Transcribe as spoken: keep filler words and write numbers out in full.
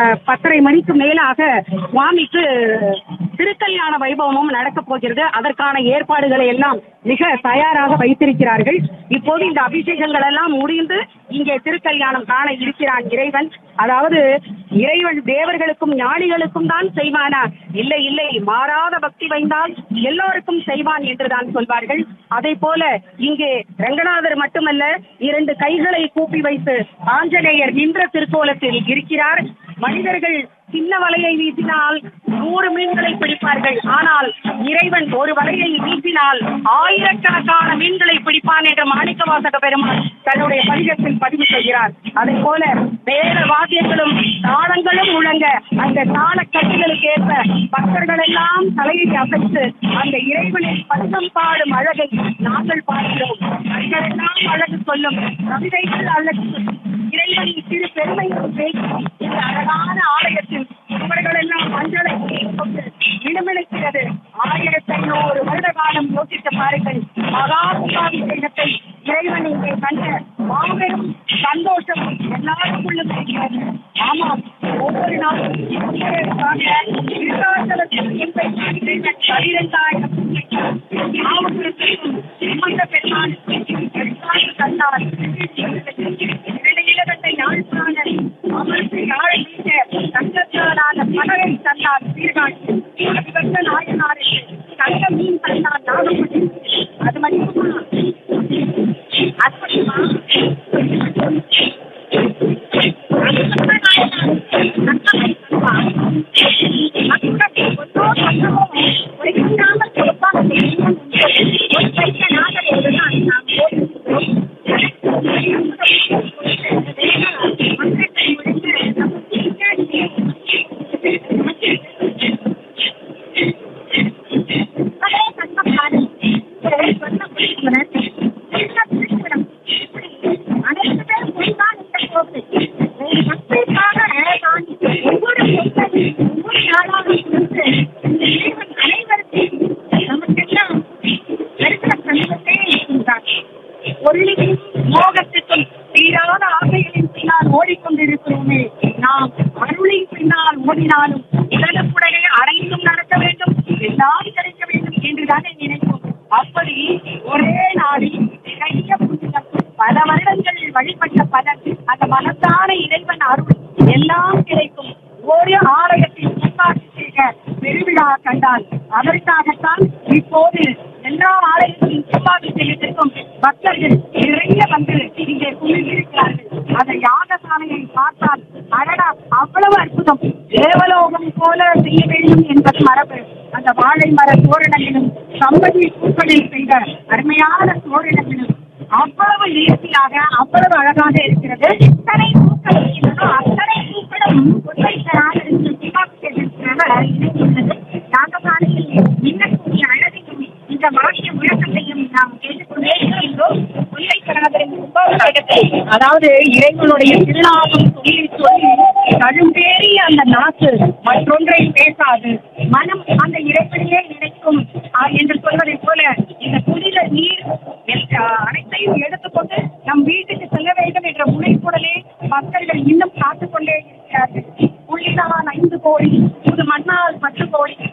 பத்தரை மணிக்கு மேலாக சுவாமிக்கு திருக்கல்யாண வைபவமும் நடக்கப் போகிறது. அதற்கான ஏற்பாடுகளை எல்லாம் மிக தயாராக வைத்திருக்கிறார்கள். இப்போது இந்த அபிஷேகங்கள் எல்லாம் முடிந்து இங்கே திருக்கல்யாணம் காண இருக்கிறான் இறைவன். அதாவது இறைவன் தேவர்களுக்கும் ஞானிகளுக்கும் தான் செய்வானா? இல்லை இல்லை, மாறாத பக்தி வைந்தால் எல்லோருக்கும் செய்வான் என்றுதான் சொல்வார்கள். அதை போல இங்கே ரங்கநாதர் மட்டுமல்ல, இரண்டு கைகளை கூப்பி வைத்து ஆஞ்சநேயர் நின்ற திருக்கோலத்தில் இருக்கிறார். மனிதர்கள் சின்ன வலையை வீசினால் நூறு மீன்களை பிடிப்பார்கள். ஆனால் இறைவன் ஒரு வலையை வீசினால் ஆயிரக்கணக்கான மீன்களை பிடிப்பான் என்று மாணிக்கவாசக பெருமாள் தன்னுடைய பதிகத்தில் பதிவு செய்கிறார். அதை போல வேத வாத்தியங்களும் தாளங்களும் முழங்க அந்த தாள கட்டுகளுக்கு ஏற்ப பக்தர்கள் எல்லாம் தலையை அசைத்து அந்த இறைவனின் பஞ்சம் பாடும் அழகை நாங்கள் பார்க்கிறோம். எல்லாம் அழகு சொல்லும் கவிதைகள் அழகு இறைவனின் சிறு பெருமையும் பேசும் இந்த அழகான ஆலயத்தில் இவர்கள் எல்லாம் மஞ்சளை கொண்டு இடுமிழைக்கிறது. ஆயிரத்தி ஐநூறு வருட காலம் யோசித்த பாருங்கள். மகா கும்பாபிஷேகத்தை இறைவன் இங்கே கண்ட மாபெரும் சந்தோஷம் எல்லாருக்குள்ளும் இருக்கிறது. ஆமாம், ஒவ்வொரு நாளும் பனிரெண்டாயிரம் சுமந்த பெருமாள் தந்தார். இளகத்தை யாழ்ப்பாணர் அமர்ந்து யாழை மீட்ட தங்கத்தாலான பலரை தந்தார். சீர்காழி நாயனாருக்கு தங்க மீன் தந்தார். நாகப்பட்டி அது மட்டுமா அது மட்டுமா மோகத்திற்கும் தீராத ஆசைகளின் பின்னால் ஓடிக்கொண்டிருக்கிறோமே, நாம் அருளின் பின்னால் ஓடினாலும் உடனுக்குடனே அனைத்தும் நடக்க வேண்டும், எல்லாம் கிடைக்க வேண்டும் என்றுதானே நினைப்போம். அப்படி ஒரே நாளில் நிறைய புண்ணியம், பல வருடங்களில் வழிபட்ட பலன், அந்த மனத்தான இறைவன் அருள் எல்லாம் கிடைக்கும். ஒரு ஆலயத்தில் கும்பாபிஷேக பெருவிழா கண்டால் அதற்காகத்தான் இப்போது எல்லா ஆலயத்தின் கும்பாபிஷேகத்திற்கும் பக்தர்கள் நிறைய வந்து இங்கே குளிர்ந்திருக்கிறார்கள். அந்த யாகசாலையை பார்த்தால் அடடா அவ்வளவு அற்புதம், தேவலோகம் போல செய்ய வேண்டும் என்பது மரபு. அந்த வாழை மர தோரணங்களும் சம்பதி பூக்களில் செய்த அருமையான தோரணங்களும் அவ்வளவு நேர்த்தியாக அவ்வளவு அழகாக இருக்கிறது. இத்தனை பூக்கள் அத்தனை பூக்களும் ஒற்றைத்தராக இருந்து யாகசாலையில் இன்னக்கூடிய அழகையும் இந்த வாக்கிய முழக்கத்தையும் நாம் கேட்டுக்கொண்டே இருக்கின்றோம். முல்லைக்கரநாதரின் கும்பாபிஷேகத்தை, அதாவது இறைவனுடைய திருநாமம் சொல்லி சொல்லி கழும்பேறி அந்த நாக்கு மற்றொன்றை பேசாது, மனம் அந்த இறைவனையே நினைக்கும் என்று சொல்வதை போல இந்த புனித நீர்